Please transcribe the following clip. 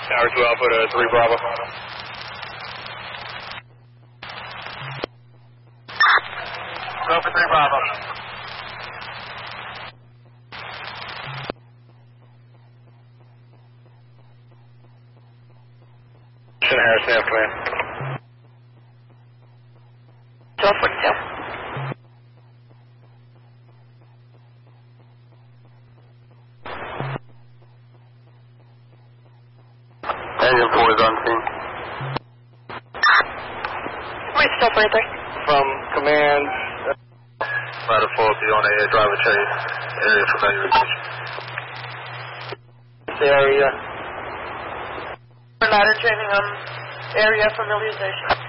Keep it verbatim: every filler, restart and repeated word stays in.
Tower two Alpha to three Bravo. Go for three Bravo. Harrison, have command. twelve forty-two. Engine four is on scene. Where's twelve forty-three? From command, ladder faulty on a driver chase, area familiarization. This area. Ladder training on area familiarization.